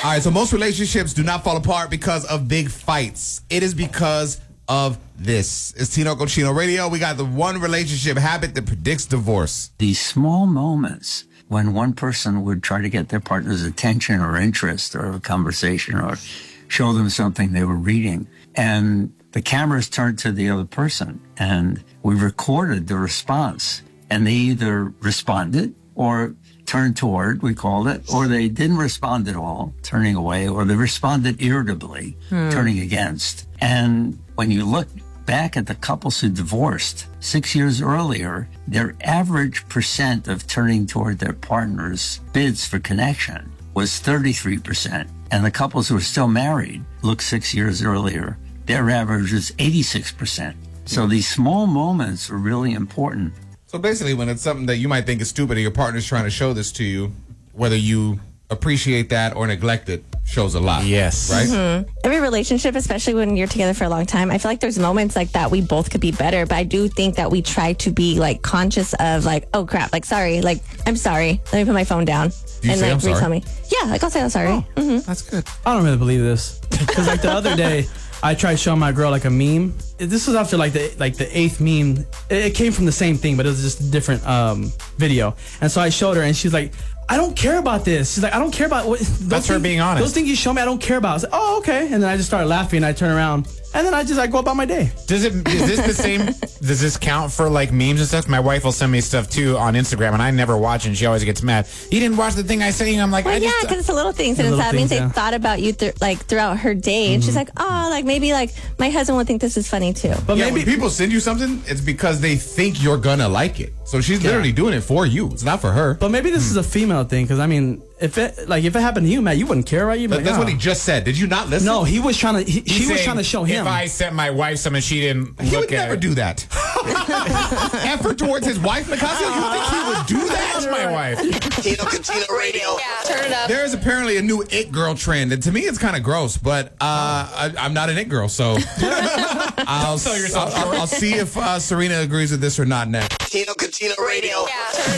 All right, so most relationships do not fall apart because of big fights. It is because of this. It's Tino Cochino Radio. We got the one relationship habit that predicts divorce. These small moments when one person would try to get their partner's attention or interest or a conversation or show them something they were reading, and the cameras turned to the other person, and we recorded the response, and they either responded or turned toward, we called it, or they didn't respond at all, turning away, or they responded irritably, turning against. And when you look back at the couples who divorced 6 years earlier, their average percent of turning toward their partner's bids for connection was 33%. And the couples who are still married, look 6 years earlier, their average is 86%. So these small moments are really important. So basically, when it's something that you might think is stupid and your partner's trying to show this to you, whether you appreciate that or neglect it, shows a lot. Yes. Right? Mm-hmm. Every relationship, especially when you're together for a long time, I feel like there's moments like that we both could be better, but I do think that we try to be like conscious of like, oh crap, like sorry, like I'm sorry. Let me put my phone down. Do you and say like I'm sorry? retell me. Yeah, like I'll say I'm sorry. That's good. I don't really believe this because like the other day I tried showing my girl like a meme. This was after like the eighth meme. It came from the same thing, but it was just a different video. And so I showed her, and she's like, I don't care about this. She's like, I don't care about what. That's her being honest. Those things you show me, I don't care about. I was like, oh, okay. And then I just started laughing, and I turn around, and then I go about my day. Is this the same? Does this count for like memes and stuff? My wife will send me stuff too on Instagram, and I never watch, and she always gets mad. You didn't watch the thing I sent you. I'm like, Well, yeah, because it's the little things, and that means they thought about you throughout her day, and she's like, oh, like maybe like my husband would think this is funny too. But Yeah, maybe when people send you something, it's because they think you're gonna like it. So she's literally doing it for you. It's not for her. But maybe this is a female thing, because I mean, if it happened to you, Matt, you wouldn't care, right? That's what he just said. Did you not listen? No, he was trying to. She was saying, trying to show him. If I sent my wife something, she didn't He look would at never it. do that. Effort towards his wife, Nicasio? You think he would do That's that? my wife. Tino Cochino Radio. Turn it up. There is apparently a new it girl trend, and to me, it's kind of gross. But I'm not an it girl, so I'll sell yourself short. I'll see if Serena agrees with this or not next. Tino Cochino Radio.